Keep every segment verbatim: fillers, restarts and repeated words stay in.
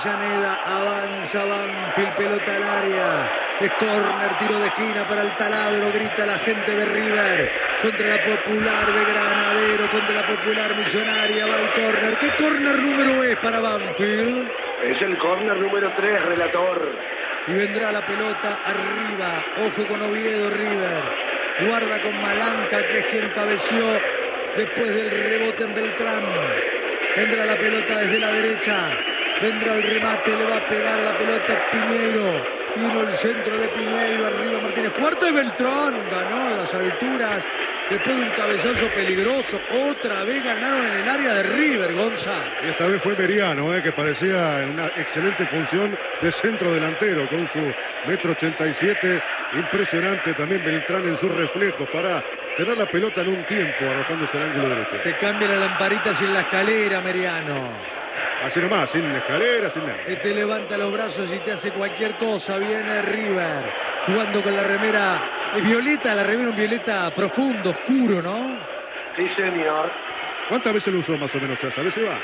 Avellaneda, avanza Banfield, pelota al área, es córner, tiro de esquina para el taladro, grita la gente de River, contra la Popular de Granadero, contra la Popular Millonaria, va el córner. ¿Qué córner número es para Banfield? Es el córner número tres, relator. Y vendrá la pelota arriba, ojo con Oviedo, River, guarda con Malanca, que es quien cabeció después del rebote en Beltrán. Vendrá la pelota desde la derecha, vendrá el remate, le va a pegar a la pelota Piñeiro. Vino el centro de Piñeiro, arriba Martínez. Cuarto de Beltrán, ganó a las alturas después de un cabezazo peligroso. Otra vez ganaron en el área de River, Gonza. Y esta vez fue Meriano, eh, que parecía una excelente función de centro delantero con su metro ochenta y siete. Impresionante también Beltrán en sus reflejos para tener la pelota en un tiempo arrojándose al ángulo derecho. Te cambia la lamparita sin la escalera, Meriano. Así nomás, sin escalera, sin nada. Te levanta los brazos y te hace cualquier cosa. Viene River jugando con la remera. Es violeta, la remera un violeta profundo, oscuro, ¿no? Sí, señor. ¿Cuántas veces lo usó más o menos? ¿A veces va?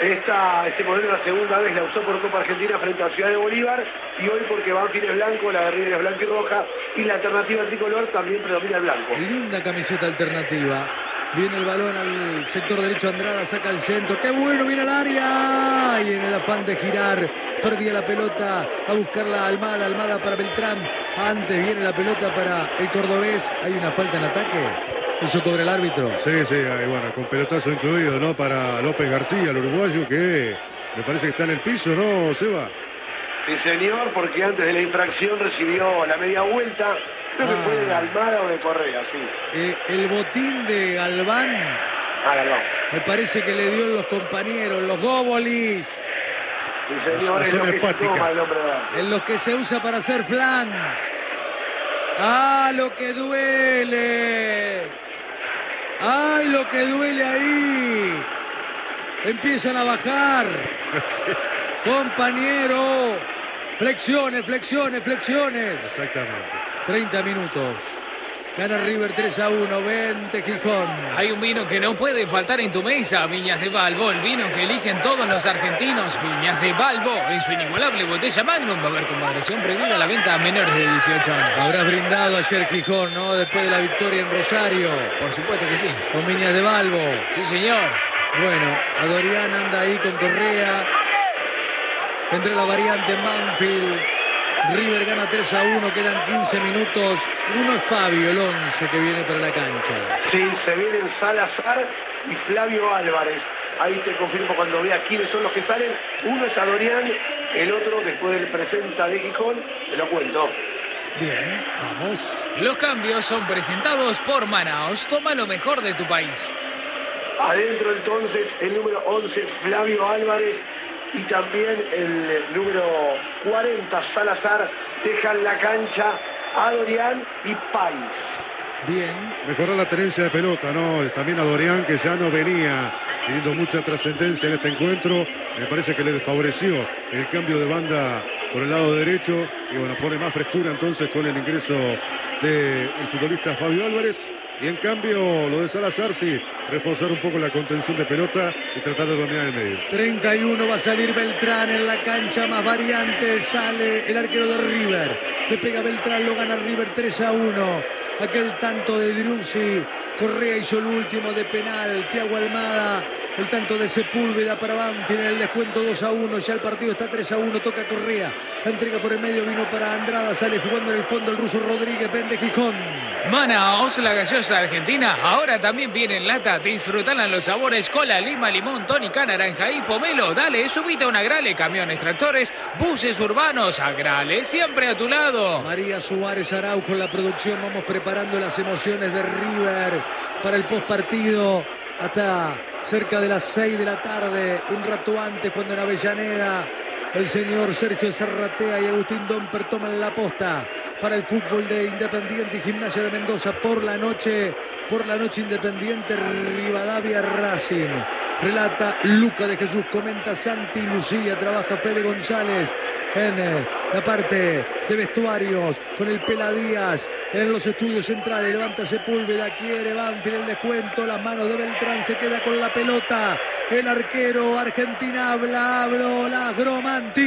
Esta, este modelo la segunda vez la usó por Copa Argentina frente a Ciudad de Bolívar, y hoy porque Banfield es blanco, la de River es blanca y roja, y la alternativa tricolor también predomina el blanco. Linda camiseta alternativa. Viene el balón al sector derecho, Andrada saca el centro. ¡Qué bueno! Viene al área. Y en el afán de girar, perdía la pelota a buscarla Almada. Almada para Beltrán. Antes viene la pelota para el cordobés. Hay una falta en ataque. Eso cobra el árbitro. Sí, sí, bueno, con pelotazo incluido, ¿no? Para López García, el uruguayo, que me parece que está en el piso, ¿no, Seba? Sí, señor, porque antes de la infracción recibió la media vuelta. Creo ah. que fue de Almada o de Correa, sí. Eh, el botín de Galván, ah, Galván, me parece que le dio en los compañeros, los góbolis. Sí, señor, la zona hepática. En los que se usa para hacer flan. ¡Ah, lo que duele! ¡Ay, lo que duele ahí! Empiezan a bajar. Sí. Compañero. Flexiones, flexiones, flexiones. Exactamente. treinta minutos. Gana River tres a uno. Vente, Gijón. Hay un vino que no puede faltar en tu mesa. Viñas de Balbo. El vino que eligen todos los argentinos. Viñas de Balbo. En su inigualable botella Magnum. Va a haber con moderación prohibida la venta a menores de dieciocho años. Habrás brindado ayer, Gijón, ¿no? Después de la victoria en Rosario. Por supuesto que sí. Con Viñas de Balbo. Sí, señor. Bueno, Adorián anda ahí con Correa. Vendrá la variante Banfield. River gana tres a uno, quedan quince minutos. Uno es Fabio, el once que viene para la cancha. Sí, se vienen Salazar y Flavio Álvarez. Ahí te confirmo cuando vea quiénes son los que salen. Uno es Adorián, el otro después del presenta de Gijón, te lo cuento. Bien, vamos. Los cambios son presentados por Manaos. Toma lo mejor de tu país. Adentro entonces el número once, Flavio Álvarez. Y también el número cuarenta, Salazar, dejan la cancha a Dorián y Páez. Bien. Mejoró la tenencia de pelota, ¿no? También a Dorián, que ya no venía teniendo mucha trascendencia en este encuentro. Me parece que le desfavoreció el cambio de banda por el lado derecho. Y bueno, pone más frescura entonces con el ingreso del futbolista Fabio Álvarez. Y en cambio, lo de Salazar, sí, reforzar un poco la contención de pelota y tratar de dominar el medio. treinta y uno va a salir Beltrán en la cancha, más variante, sale el arquero de River. Le pega Beltrán, lo gana River tres a uno. Aquel tanto de Driussi, Correa hizo el último de penal, Thiago Almada, el tanto de Sepúlveda para Banfield en el descuento dos a uno, ya el partido está tres a uno, toca Correa, la entrega por el medio, vino para Andrada, sale jugando en el fondo el ruso Rodríguez, vende Gijón. Manaos, la gaseosa argentina, ahora también viene en lata. Disfrutan los sabores cola, lima, limón, tónica, naranja y pomelo. Dale, subite a una Grale, camiones, tractores, buses urbanos. A Grale, siempre a tu lado. María Suárez Araujo en la producción. Vamos preparando las emociones de River para el postpartido hasta cerca de las seis de la tarde. Un rato antes, cuando en Avellaneda el señor Sergio Zarratea y Agustín Domper toman la posta para el fútbol de Independiente y Gimnasia de Mendoza. Por la noche, por la noche Independiente, Rivadavia, Racing. Relata Luca de Jesús, comenta Santi Lucía, trabaja Fede González en eh, la parte de vestuarios con el Pela Díaz. en los estudios centrales. Levanta Sepúlveda, quiere Banfield el descuento. Las manos de Beltrán, se queda con la pelota. El arquero Argentina habla, habló la Gromanti.